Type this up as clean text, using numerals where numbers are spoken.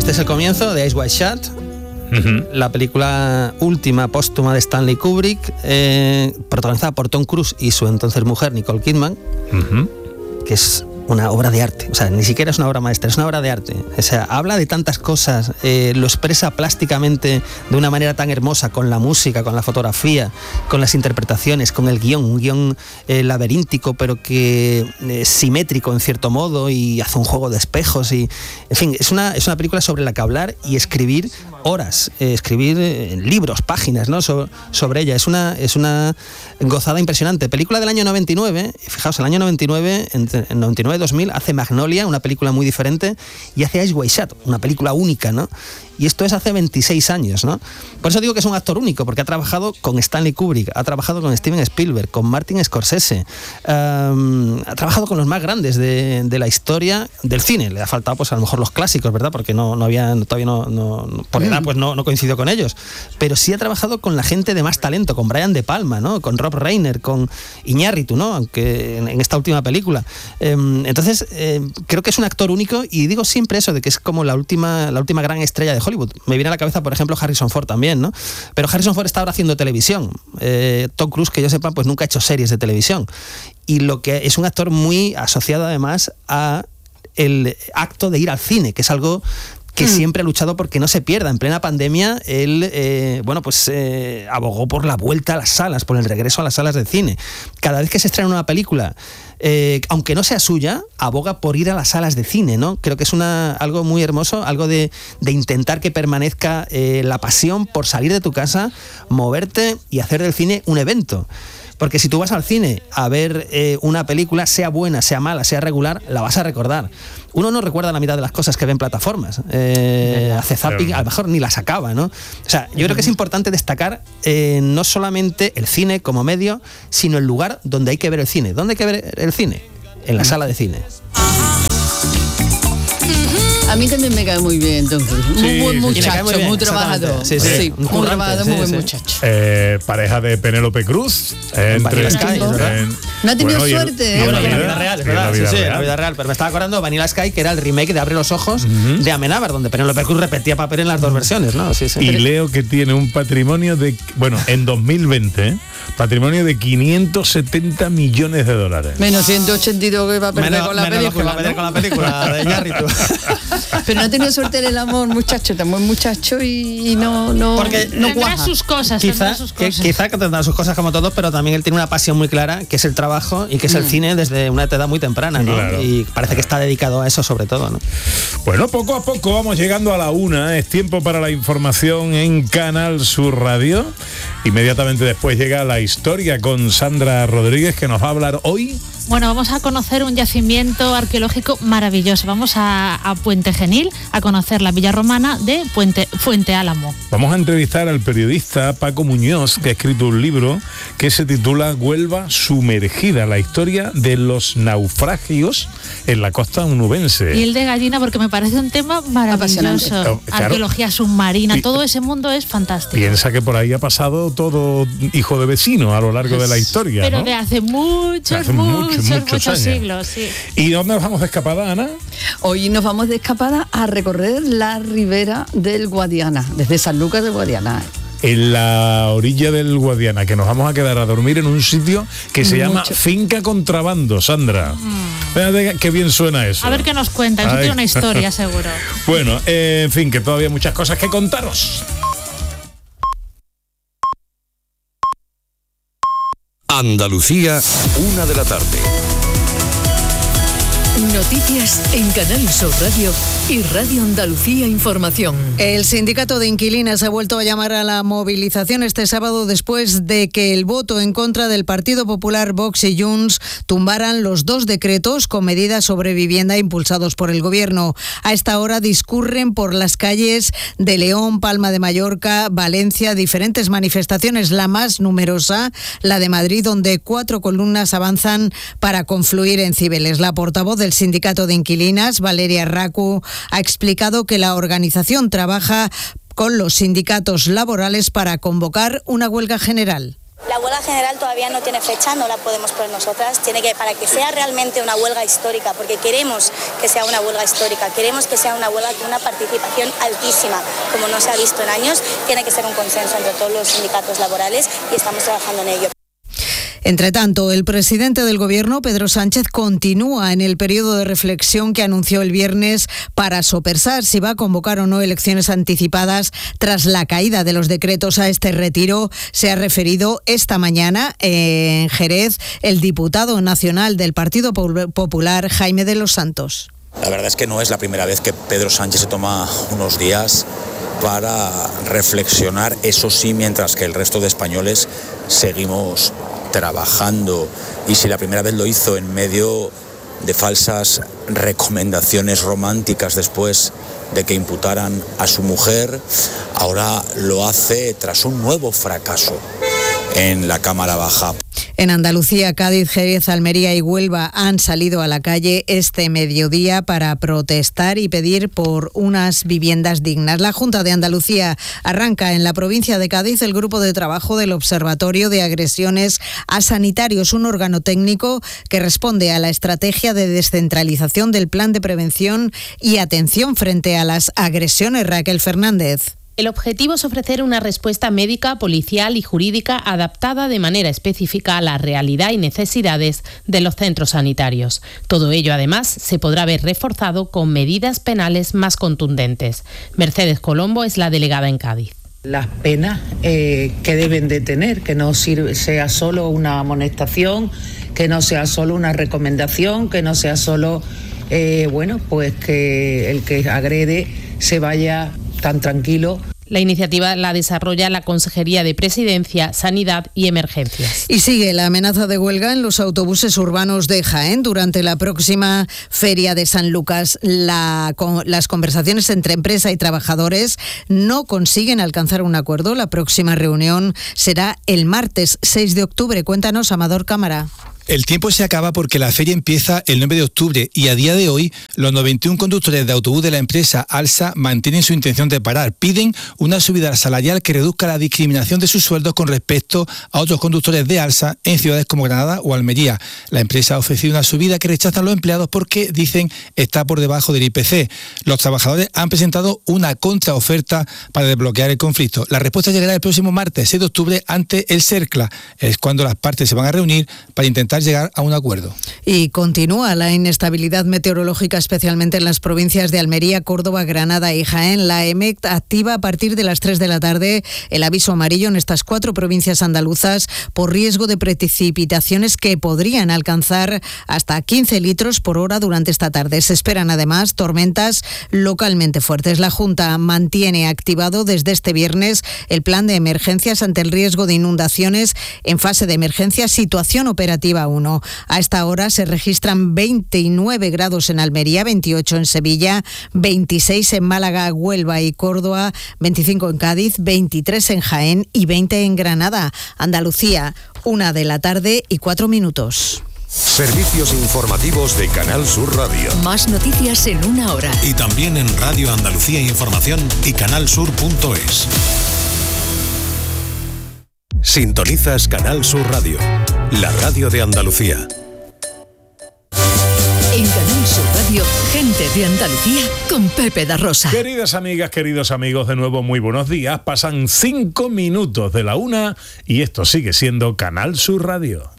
Este es el comienzo de Eyes Wide Shut, la película última póstuma de Stanley Kubrick, protagonizada por Tom Cruise y su entonces mujer Nicole Kidman, que es una obra de arte, o sea, ni siquiera es una obra maestra, es una obra de arte. O sea, habla de tantas cosas, lo expresa plásticamente de una manera tan hermosa, con la música, con la fotografía, con las interpretaciones, con el guión, un guión laberíntico, pero que simétrico en cierto modo, y hace un juego de espejos, y en fin, es una película sobre la que hablar y escribir horas, escribir libros, páginas, ¿no? sobre ella. Es una gozada impresionante. Película del año 99, fijaos, el año 99, en 99-2000, hace Magnolia, una película muy diferente, y hace Eyes Wide Shut, una película única, ¿no? Y esto es hace 26 años, ¿no? Por eso digo que es un actor único, porque ha trabajado con Stanley Kubrick, ha trabajado con Steven Spielberg, con Martin Scorsese, ha trabajado con los más grandes de la historia del cine. Le ha faltado, pues, a lo mejor los clásicos, ¿verdad? Porque todavía no por edad, pues no coincidió con ellos. Pero sí ha trabajado con la gente de más talento, con Brian De Palma, ¿no? Con Rob Reiner, con Iñárritu, ¿no? Aunque en esta última película. Entonces, creo que es un actor único, y digo siempre eso, de que es como la última gran estrella de Hollywood. Me viene a la cabeza, por ejemplo, Harrison Ford también, ¿no? Pero Harrison Ford está ahora haciendo televisión. Tom Cruise, que yo sepa, pues nunca ha hecho series de televisión. Y lo que es un actor muy asociado además a el acto de ir al cine, que es algo que siempre ha luchado porque no se pierda. En plena pandemia, él abogó por la vuelta a las salas, por el regreso a las salas de cine. Cada vez que se estrena una película, aunque no sea suya, aboga por ir a las salas de cine, ¿no? Creo que es algo muy hermoso, algo de intentar que permanezca la pasión por salir de tu casa, moverte y hacer del cine un evento. Porque si tú vas al cine a ver una película, sea buena, sea mala, sea regular, la vas a recordar. Uno no recuerda la mitad de las cosas que ve en plataformas. Hace zapping, a lo mejor ni las acaba, ¿no? O sea, yo creo que es importante destacar no solamente el cine como medio, sino el lugar donde hay que ver el cine. ¿Dónde hay que ver el cine? En la sala de cine. A mí también me cae muy bien, entonces. Muy buen muchacho, muy trabajador. Sí, muy trabajador, muy buen muchacho. Pareja de Penélope Cruz. Vanilla Sky, no ha tenido suerte. En la vida real, ¿verdad? Sí, en la vida real. Pero me estaba acordando de Vanilla Sky, que era el remake de Abre los ojos de Amenábar, donde Penélope Cruz repetía papel en las dos versiones, ¿no? Sí. Y leo que tiene un patrimonio de, en 2020, patrimonio de $570 millones. Menos 182 que va a perder con la película. Que va a perder con la película de Iñárritu. Pero no ha tenido suerte en el amor, muchacho, tan buen muchacho, y no porque no cuaja. Sus cosas. Quizá que tendrá sus cosas como todos, pero también él tiene una pasión muy clara, que es el trabajo y que es el cine desde una edad muy temprana, ¿no? Claro. Y parece que está dedicado a eso sobre todo, ¿no? Bueno, poco a poco vamos llegando a la 1. Es tiempo para la información en Canal Sur Radio. Inmediatamente después llega la historia con Sandra Rodríguez, que nos va a hablar hoy. Bueno, vamos a conocer un yacimiento arqueológico maravilloso. Vamos a Puente Genil a conocer la villa romana de Fuente Álamo. Vamos a entrevistar al periodista Paco Muñoz, que ha escrito un libro que se titula Huelva sumergida, la historia de los naufragios en la costa onubense. Piel de gallina, porque me parece un tema maravilloso. Claro. Arqueología submarina, todo ese mundo es fantástico. Piensa que por ahí ha pasado todo hijo de vecino a lo largo de la historia, pero ¿no? de hace muchos siglos, sí. ¿Y dónde nos vamos de escapada, Ana? Hoy nos vamos de escapada a recorrer la ribera del Guadiana, desde San Lucas de Guadiana. En la orilla del Guadiana, que nos vamos a quedar a dormir en un sitio que se llama Finca Contrabando, Sandra. Qué bien suena eso. A ver qué nos cuenta, eso tiene una historia seguro. Bueno, en fin, que todavía hay muchas cosas que contaros. Andalucía, 1 de la tarde. Noticias en Canal Sur Radio y Radio Andalucía Información. El sindicato de inquilinas ha vuelto a llamar a la movilización este sábado después de que el voto en contra del Partido Popular, Vox y Junts tumbaran los 2 decretos con medidas sobre vivienda impulsados por el Gobierno. A esta hora discurren por las calles de León, Palma de Mallorca, Valencia, diferentes manifestaciones, la más numerosa, la de Madrid, donde 4 columnas avanzan para confluir en Cibeles. La portavoz del sindicato de inquilinas, Valeria Racu, ha explicado que la organización trabaja con los sindicatos laborales para convocar una huelga general. La huelga general todavía no tiene fecha, no la podemos poner nosotras. Para que sea realmente una huelga histórica, porque queremos que sea una huelga histórica, queremos que sea una huelga con una participación altísima, como no se ha visto en años, tiene que ser un consenso entre todos los sindicatos laborales y estamos trabajando en ello. Entre tanto, el presidente del Gobierno, Pedro Sánchez, continúa en el periodo de reflexión que anunció el viernes para sopesar si va a convocar o no elecciones anticipadas tras la caída de los decretos. A este retiro se ha referido esta mañana en Jerez el diputado nacional del Partido Popular, Jaime de los Santos. La verdad es que no es la primera vez que Pedro Sánchez se toma unos días para reflexionar, eso sí, mientras que el resto de españoles seguimos trabajando, y si la primera vez lo hizo en medio de falsas recomendaciones románticas después de que imputaran a su mujer, ahora lo hace tras un nuevo fracaso en la Cámara Baja. En Andalucía, Cádiz, Jerez, Almería y Huelva han salido a la calle este mediodía para protestar y pedir por unas viviendas dignas. La Junta de Andalucía arranca en la provincia de Cádiz el grupo de trabajo del Observatorio de Agresiones a Sanitarios, un órgano técnico que responde a la estrategia de descentralización del Plan de Prevención y Atención frente a las agresiones. Raquel Fernández. El objetivo es ofrecer una respuesta médica, policial y jurídica adaptada de manera específica a la realidad y necesidades de los centros sanitarios. Todo ello, además, se podrá ver reforzado con medidas penales más contundentes. Mercedes Colombo es la delegada en Cádiz. Las penas que deben de tener, que no sea solo una amonestación, que no sea solo una recomendación, que no sea solo, pues que el que agrede se vaya tan tranquilo. La iniciativa la desarrolla la Consejería de Presidencia, Sanidad y Emergencias. Y sigue la amenaza de huelga en los autobuses urbanos de Jaén durante la próxima Feria de San Lucas. Las conversaciones entre empresa y trabajadores no consiguen alcanzar un acuerdo. La próxima reunión será el martes 6 de octubre. Cuéntanos, Amador Cámara. El tiempo se acaba porque la feria empieza el 9 de octubre y a día de hoy los 91 conductores de autobús de la empresa Alsa mantienen su intención de parar. Piden una subida salarial que reduzca la discriminación de sus sueldos con respecto a otros conductores de Alsa en ciudades como Granada o Almería. La empresa ha ofrecido una subida que rechazan los empleados porque, dicen, está por debajo del IPC. Los trabajadores han presentado una contraoferta para desbloquear el conflicto. La respuesta llegará el próximo martes 6 de octubre ante el CERCLA. Es cuando las partes se van a reunir para intentar llegar a un acuerdo. Y continúa la inestabilidad meteorológica, especialmente en las provincias de Almería, Córdoba, Granada y Jaén. La EMET activa a partir de las 3 de la tarde el aviso amarillo en estas 4 provincias andaluzas por riesgo de precipitaciones que podrían alcanzar hasta 15 litros por hora durante esta tarde. Se esperan además tormentas localmente fuertes. La Junta mantiene activado desde este viernes el plan de emergencias ante el riesgo de inundaciones en fase de emergencia, situación operativa 1. A esta hora se registran 29 grados en Almería, 28 en Sevilla, 26 en Málaga, Huelva y Córdoba, 25 en Cádiz, 23 en Jaén y 20 en Granada. Andalucía, 1 de la tarde y 4 minutos. Servicios informativos de Canal Sur Radio. Más noticias en 1 hora. Y también en Radio Andalucía Información y canalsur.es. Sintonizas Canal Sur Radio, la radio de Andalucía. En Canal Sur Radio, gente de Andalucía con Pepe da Rosa. Queridas amigas, queridos amigos, de nuevo muy buenos días. Pasan 5 minutos de la 1 y esto sigue siendo Canal Sur Radio.